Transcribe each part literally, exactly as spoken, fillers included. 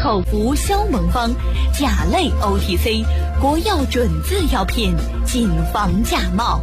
口服消脓方，甲类 O T C， 国药准字药品，谨防假冒。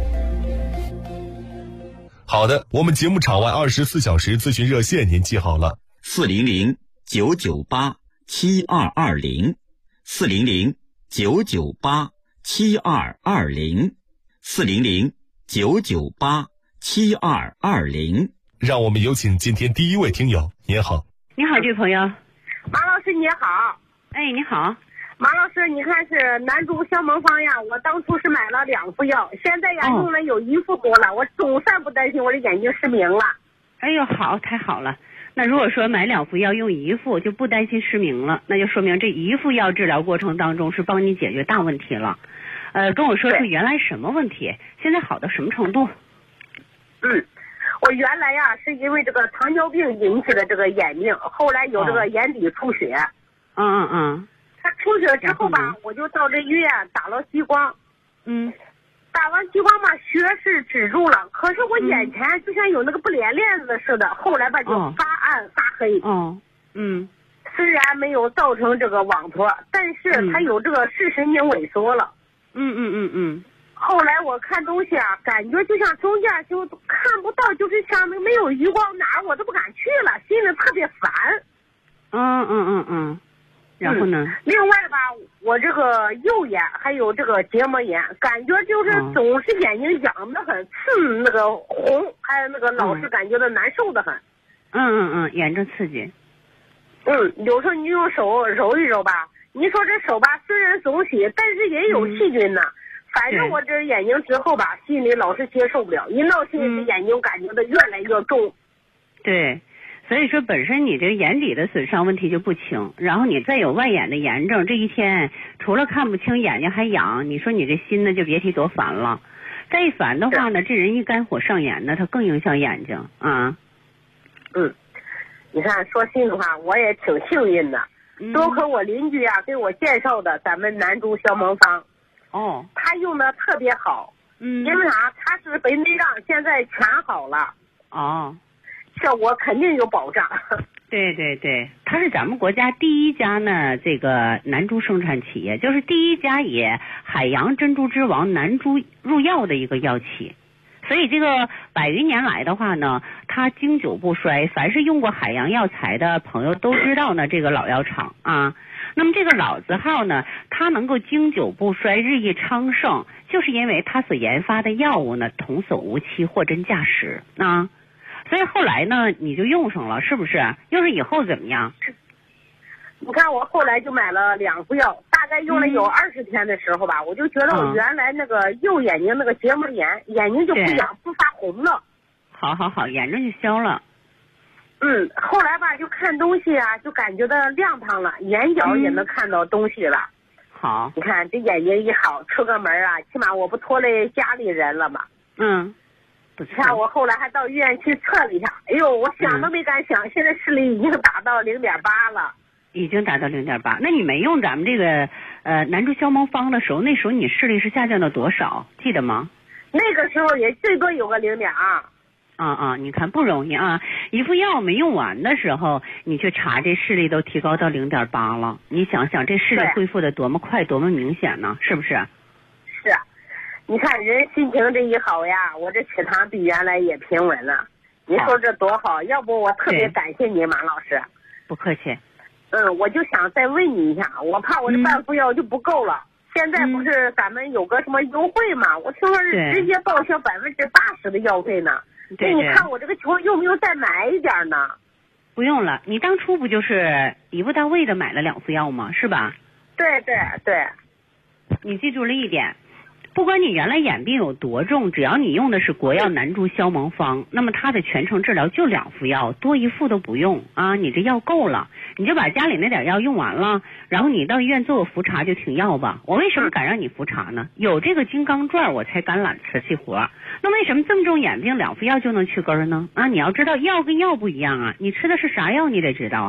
好的，我们节目场外二十四小时咨询热线您记好了， 四零零九九八七二二零，四零零九九八七二二零，四零零九九八七二二零。 让我们有请今天第一位听友。您好。 你好，这位朋友。 马老师你好。 哎，你好。 马老师，你看是南珠消脓方呀，我当初是买了两副药，现在呀、哦、用了有一副多了，我总算不担心我的眼睛失明了。 哎呦，好，太好了。那如果说买两副药用一副就不担心失明了，那就说明这一副药治疗过程当中是帮你解决大问题了。呃，跟我说说原来什么问题，现在好到什么程度？ 嗯，我原来呀是因为这个糖尿病引起的这个眼病，后来有这个眼底出血。 嗯嗯嗯。 他出血之后吧，我就到这医院打了激光。 嗯。 打完激光吧，血是止住了，可是我眼前就像有那个不连链子似的，后来吧就发暗发黑。 哦。嗯。 虽然没有造成这个网脱，但是它有这个视神经萎缩了。 嗯嗯嗯嗯。 后来我看东西啊，感觉就像中间就看不到，就是像那个没有余光，哪儿我都不敢去了，心里特别烦。 嗯嗯嗯嗯。然后呢、 嗯？另外吧，我这个右眼还有这个结膜炎，感觉就是总是眼睛痒得很，刺那个红，还有那个老是感觉到难受的很。 嗯嗯嗯，炎症刺激。 嗯，有时候你用手揉一揉吧，你说这手吧虽然总洗，但是也有细菌呢。嗯、反正我这眼睛之后吧，心里老是接受不了，一闹心，嗯、眼睛感觉到越来越重。 对。所以说本身你这个眼底的损伤问题就不轻，然后你再有外眼的炎症，这一天除了看不清眼睛还痒，你说你这心呢就别提多烦了。再一烦的话呢，这人一肝火上炎呢，它更影响眼睛啊。 嗯，你看说心里话，我也挺幸运的，嗯、多亏我邻居啊给我介绍的咱们南珠消脓方。 哦。 他用的特别好。 嗯。 因为啥？他是北内障，现在全好了。 哦。 效果肯定有保障。 对对对，它是咱们国家第一家呢，这个南珠生产企业，就是第一家以海洋珍珠之王南珠入药的一个药企。所以这个百余年来的话呢，它经久不衰，凡是用过海洋药材的朋友都知道呢，这个老药厂啊。那么这个老字号呢，它能够经久不衰、日益昌盛，就是因为它所研发的药物呢，童叟无欺、货真价实啊。所以后来呢，你就用上了，是不是？要是以后怎么样？ 你看我后来就买了两副药，大概用了有二十天的时候吧，嗯、我就觉得我原来那个右眼睛那个结膜炎，嗯、眼睛就不痒不发红了。 好好好，炎症就消了。 嗯，后来吧就看东西啊，就感觉到亮堂了，眼角也能看到东西了。嗯、 好， 你看这眼睛一好，出个门啊，起码我不拖累家里人了嘛。 嗯。 你看我后来还到医院去测了一下，哎呦，我想都没敢想，嗯、现在视力已经达到零点八了。 已经达到零点八，那你没用咱们这个呃南珠消脓方的时候，那时候你视力是下降到多少？记得吗？ 那个时候也最多有个零点二。 啊啊，你看不容易啊！一副药没用完的时候，你去查这视力都提高到零点八了。你想想这视力恢复的多么快，多么明显呢？是不是？ 是。你看人心情这一好呀，我这血糖比原来也平稳了。你说这多好，要不我特别感谢你，马老师。 不客气。 嗯，我就想再问你一下，我怕我这半副药就不够了。嗯、现在不是咱们有个什么优惠嘛？我听说是直接报销百分之八十的药费呢。那你看我这个情况用不用再买一点呢？ 不用了，你当初不就是一步到位的买了两副药吗？是吧？ 对对对。 你记住了一点。不管你原来眼病有多重，只要你用的是国药南珠消脓方，那么它的全程治疗就两副药，多一副都不用啊！你这药够了，你就把家里那点药用完了，然后你到医院做个复查就停药吧。我为什么敢让你复查呢？有这个金刚钻我才敢揽瓷器活。那为什么这么重眼病两副药就能去根呢？啊，你要知道药跟药不一样啊，你吃的是啥药你得知道啊。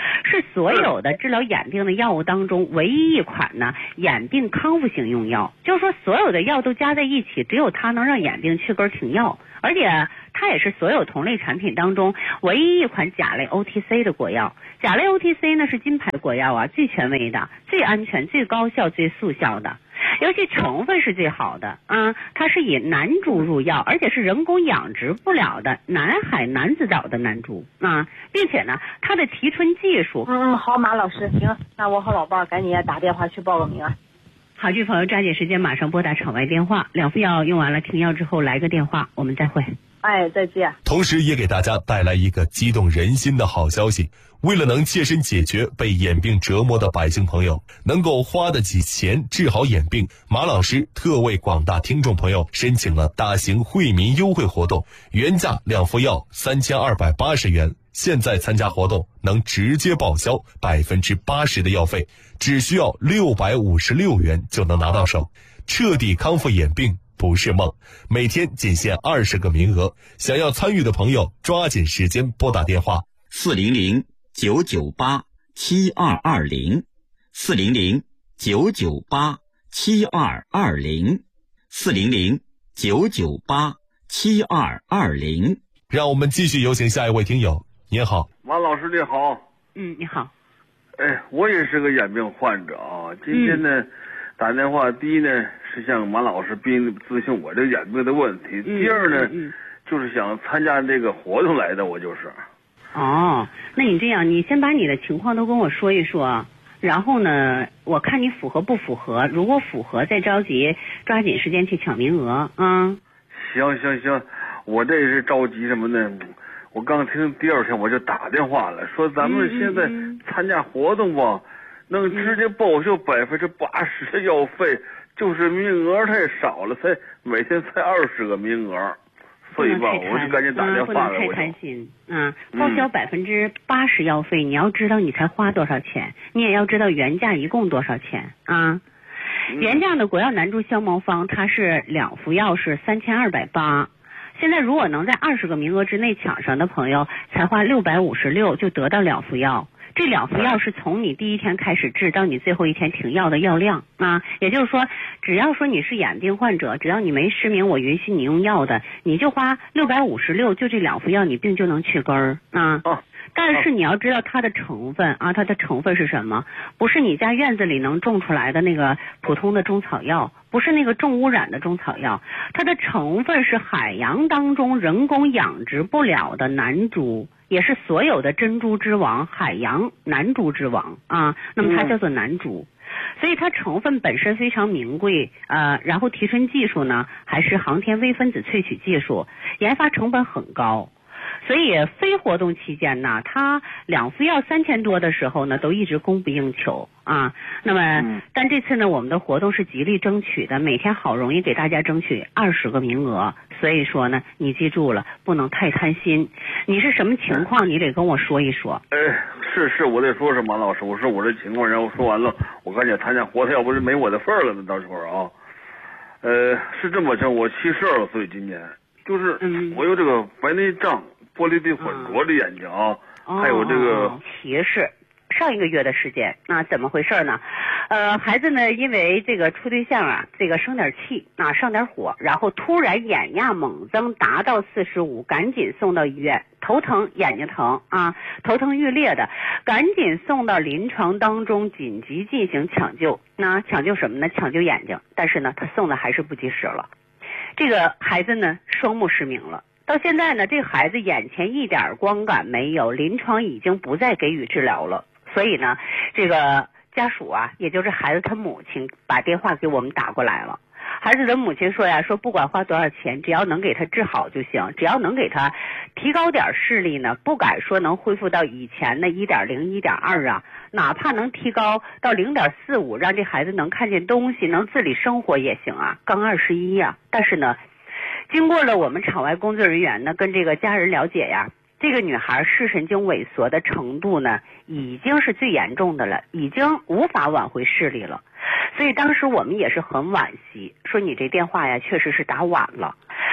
是所有的治疗眼病的药物当中唯一一款呢眼病康复型用药，就是说所有的药都加在一起，只有它能让眼病去根停药，而且它也是所有同类产品当中唯一一款甲类 O T C 的国药。甲类 O T C 呢是金牌的国药啊，最权威的、最安全、最高效、最速效的，尤其成分是最好的啊！它是以南珠入药，而且是人工养殖不了的南海南子岛的南珠啊，并且呢，它的提纯技术…… 嗯，好，马老师，行，那我和老伴儿赶紧打电话去报个名啊。 好，剧朋友抓紧时间马上拨打场外电话，两副药用完了停药之后来个电话，我们再会。 哎，再见。 同时也给大家带来一个激动人心的好消息，为了能切身解决被眼病折磨的百姓朋友能够花得起钱治好眼病，马老师特为广大听众朋友申请了大型惠民优惠活动，原价两副药三千二百八十元，现在参加活动能直接报销百分之八十的药费，只需要六百五十六元就能拿到手，彻底康复眼病不是梦，每天仅限二十个名额，想要参与的朋友抓紧时间拨打电话四零零九九八七二二零，四零零九九八七二二零，四零零九九八七二二零。 让我们继续有请下一位听友。您好， 马老师你好。 嗯，你好。 哎，我也是个眼病患者啊。今天呢，嗯、打电话，第一呢是向马老师并咨询我这个眼病的问题， 嗯、 第二呢、 嗯嗯、 就是想参加这个活动来的，我就是。 哦，那你这样，你先把你的情况都跟我说一说，然后呢，我看你符合不符合，如果符合再着急抓紧时间去抢名额啊。嗯、 行行行，我这是着急什么呢？我刚听第二天我就打电话了，说咱们现在参加活动吧，嗯、能直接报销百分之八十的药费，就是名额太少了，才每天才二十个名额。所以吧，我就赶紧打电话了。 不能太贪心啊！报销百分之八十药费，你要知道你才花多少钱，你也要知道原价一共多少钱啊！原价的国药南珠消毛方，它是两副药是三千二百八。现在如果能在二十个名额之内抢上的朋友，才花六百五十六就得到两副药。这两副药是从你第一天开始治到你最后一天停药的药量啊，也就是说，只要说你是眼病患者，只要你没失明，我允许你用药的，你就花六百五十六，就这两副药，你病就能去根儿啊。但是你要知道它的成分啊，它的成分是什么？不是你家院子里能种出来的那个普通的中草药，不是那个重污染的中草药，它的成分是海洋当中人工养殖不了的南珠。也是所有的珍珠之王，海洋南珠之王啊，那么它叫做南珠，嗯、所以它成分本身非常名贵，呃，然后提纯技术呢还是航天微分子萃取技术，研发成本很高，所以非活动期间呢，它两副药三千多的时候呢，都一直供不应求啊。那么，嗯、但这次呢，我们的活动是极力争取的，每天好容易给大家争取二十个名额。所以说呢，你记住了，不能太贪心。你是什么情况？你得跟我说一说。 哎，是是，我得说是马老师，我说我这情况，然后说完了，我赶紧参加活动，要不是没我的份儿了呢，到时候啊。呃，是这么讲，我七十二岁今年，就是我有这个白内障、玻璃体混浊的眼睛啊，嗯、还有这个歧视。上一个月的时间，那怎么回事呢？呃，孩子呢，因为这个处对象啊，这个生点气啊，上点火，然后突然眼压猛增，达到四十五，赶紧送到医院，头疼、眼睛疼啊，头疼欲裂的，赶紧送到临床当中紧急进行抢救。那抢救什么呢？抢救眼睛，但是呢，他送的还是不及时了。这个孩子呢，双目失明了。到现在呢，这个孩子眼前一点光感没有，临床已经不再给予治疗了。所以呢，这个家属啊，也就是孩子他母亲把电话给我们打过来了。孩子的母亲说呀，说不管花多少钱，只要能给他治好就行，只要能给他提高点视力呢，不敢说能恢复到以前的一点零、一点二啊，哪怕能提高到零点四五，让这孩子能看见东西，能自理生活也行啊。刚二十一呀，但是呢，经过了我们场外工作人员呢跟这个家人了解呀。这个女孩视神经萎缩的程度呢，已经是最严重的了，已经无法挽回视力了。所以当时我们也是很惋惜，说你这电话呀，确实是打晚了。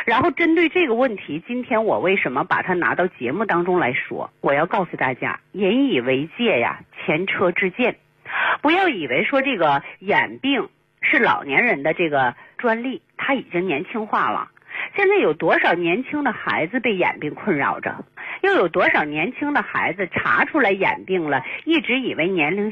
然后针对这个问题，今天我为什么把它拿到节目当中来说？我要告诉大家，引以为戒呀，前车之鉴。不要以为说这个眼病是老年人的这个专利，它已经年轻化了。现在有多少年轻的孩子被眼病困扰着？又有多少年轻的孩子查出来眼病了，一直以为年龄